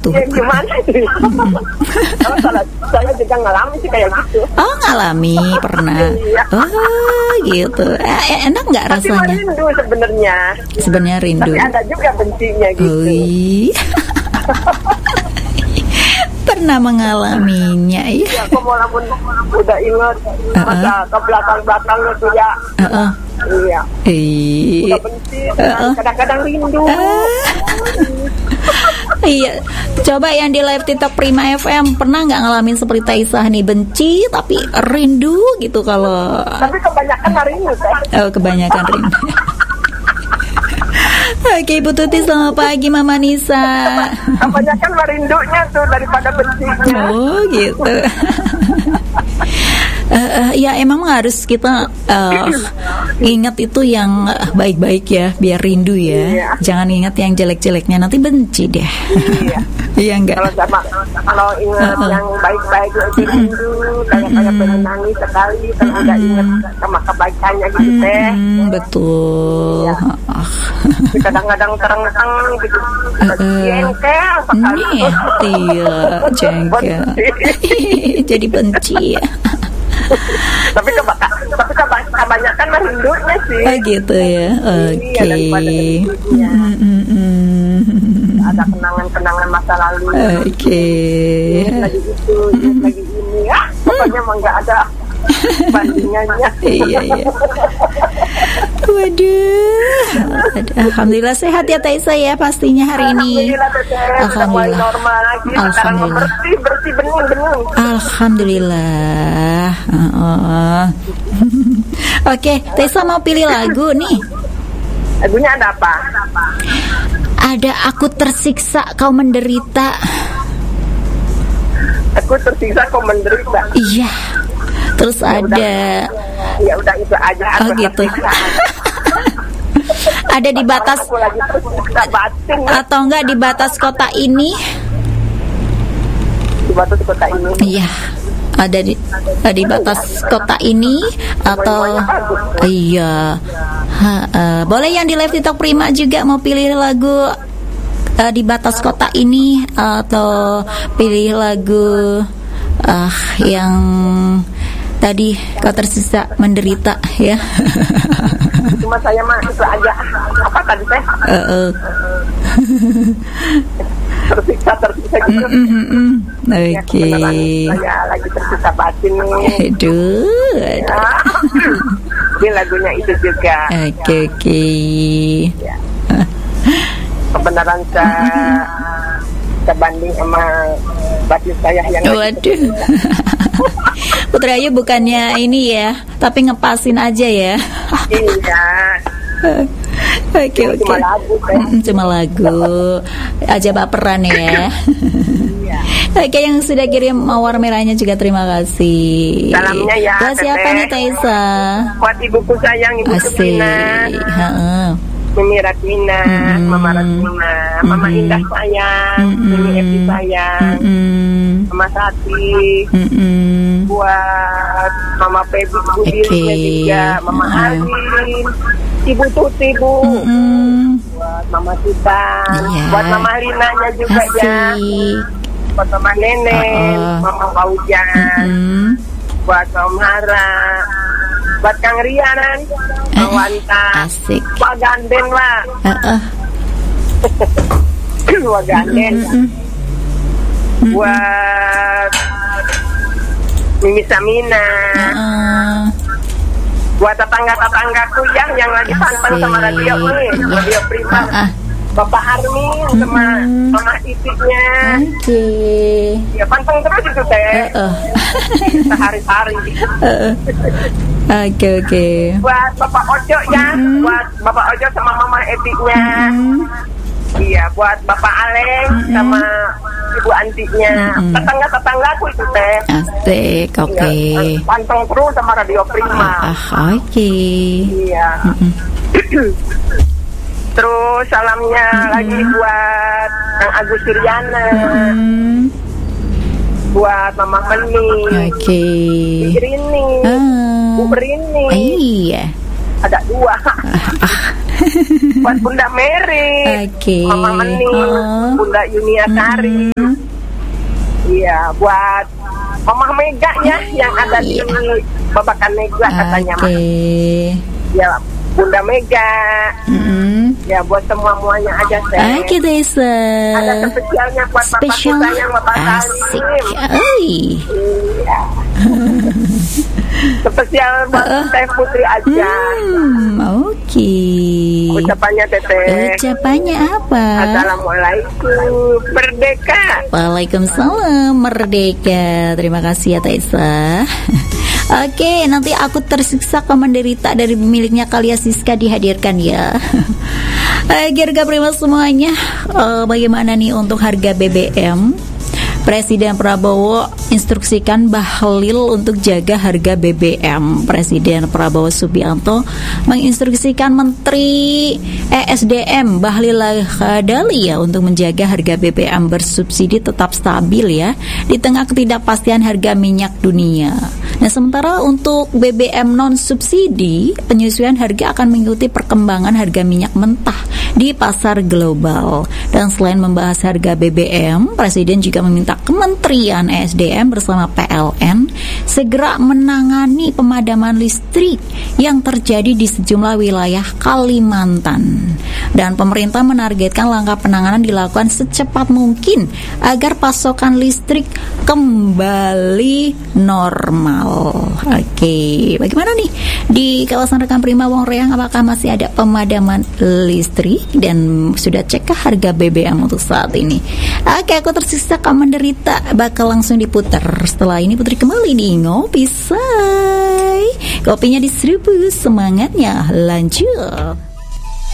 tuh? Ya gimana sih? Saya juga ngalamin sih kayak gitu. Oh, ngalami pernah. Oh, gitu. Enak nggak Tapi rasanya? rindu sebenarnya. Sebenarnya rindu. Tapi ada juga bencinya gitu. Ui. Pernah mengalaminya ya. Ya, aku walaupun udah ingat masa ke belakang itu ya. Iya. Udah benci, kadang-kadang rindu. Iya, coba yang di live TikTok Prima FM pernah nggak ngalamin seperti Taisah nih, benci tapi rindu gitu kalau. Tapi kebanyakan rindu kan. Oh, kebanyakan rindu. Oke, Ibu Tuti, selamat pagi Mama Nisa. Kebanyakan merindunya tuh daripada bencinya. Oh, gitu. Ya emang harus kita ingat itu yang baik-baik ya, biar rindu ya. Iya. Jangan ingat yang jelek-jeleknya, nanti benci deh. Iya. Iya enggak? Kalau ingat yang baik-baik itu rindu, kayak pengen nangis sekali, kalau nggak ingat sama kebaikannya gitu teh. Betul. Iya. Kadang-kadang terang-terang gitu, jengkel sekali. Iya, jengkel. Jadi benci ya. Tapi kebanyakan rindunya sih. Oh gitu ya. Oke. Iya, ada kenangan-kenangan masa lalu. Oke. Lagi itu, lagi ini. Pokoknya emang nggak ada bandingannya. Iya. Waduh. Alhamdulillah sehat ya Taisa ya pastinya hari ini. Alhamdulillah. Normal lagi. Alhamdulillah. Bersih bening. Alhamdulillah. Oke, Taisa mau pilih lagu nih. Lagunya ada apa? Ada Aku Tersiksa Kau Menderita. Aku tersiksa kau menderita. Iya. Terus ya ada. Ya udah itu aja. Oh gitu. Ada di batas. Aku lagi tersiksa batin. Atau enggak di batas kota ini? Di batas kota ini. Iya. Ada di batas kota ini atau iya. Boleh yang di live TikTok Prima juga mau pilih lagu di batas kota ini atau pilih lagu yang tadi Kau Tersisa Menderita ya. Cuma saya mah itu aja. Apa tadi teh? Tersiksa gitu. Oke. Saya lagi tersiksa batin nih. Aduh. Ini lagunya itu juga. Oke. Ya. Kebenaran sebanding sama batin saya yang. Waduh. Putri Ayu bukannya ini ya, tapi ngepasin aja ya. Iya. Oke. Cuma lagu aja baperan ya. Oke, yang sudah kirim mawar merahnya juga terima kasih. Salamnya ya. Buat siapa nih Taisa? Buat ibuku sayang, ibu Supina, Mimi Ratmina, Mama Ratmina, Mama Indah sayang, Mimi Epi sayang, Mama Sati, buat Mama Pebi, Bu Dirinya juga, Mama Alin, Ibu Tuti Bu, buat Mama Titan, buat Mama Linanya juga ya, buat Mama Nenek, Mama Paujan, buat Om Hara, buat Kang Rianan, Bang Wanta, Pak Ganden lah, Pak Ganden, buat Mimi Samina, buat tetangga-tetanggaku yang lagi pantang sama radio nih, radio Prima, Bapak Armin sama Mama Titiknya, ya pantang terus itu teh, sehari-hari. Oke. Buat Bapak Ojo ya, buat Bapak Ojo sama Mama Etiknya. Iya, buat Bapak Aleng sama Ibu Antinya. Tetangga-tetanggaku itu teh. Asik, oke. Ya, panteng terus sama Radio Prima. Oke. Iya. Terus salamnya lagi buat Kang Agus Suryana. Buat Mama Meni. Oke. Bu Rini. Bu Rini. Iya. Ada 2. Buat Bunda Mary, Mama Meni, Bunda Yuniasari. Iya, buat Mama Mega ya, yang ada di Babakan Mega katanya. Ya, Bunda Mega. Ya, buat semuanya aja saya. Oke, Desa. Ada spesialnya buat Bapak kita yang Bapak Salim. Iya. Spesial buat Teh Putri aja. Oke. Ucapannya Teteh. Ucapannya apa? Assalamualaikum, merdeka. Waalaikumsalam, merdeka. Terima kasih ya Taisa. Oke, nanti aku tersiksa kau menderita dari pemiliknya Kalia Siska dihadirkan ya. Harga prima semuanya. Bagaimana nih untuk harga BBM? Presiden Prabowo instruksikan Bahlil untuk jaga harga BBM. Presiden Prabowo Subianto menginstruksikan Menteri ESDM Bahlil Lahadalia untuk menjaga harga BBM bersubsidi tetap stabil ya di tengah ketidakpastian harga minyak dunia. Nah, sementara untuk BBM non subsidi, penyesuaian harga akan mengikuti perkembangan harga minyak mentah di pasar global. Dan selain membahas harga BBM, Presiden juga meminta Kementerian ESDM bersama PLN segera menangani pemadaman listrik yang terjadi di sejumlah wilayah Kalimantan. Dan pemerintah menargetkan langkah penanganan dilakukan secepat mungkin agar pasokan listrik kembali normal. Oke, bagaimana nih di kawasan Rekan Prima Wong Reang, apakah masih ada pemadaman listrik dan sudah cekkah harga BBM untuk saat ini? Oke, aku tersisa kamu menderita bakal langsung diputar. Setelah ini Putri kembali di Ngopi Say. Kopinya diserbu, semangatnya lanjut.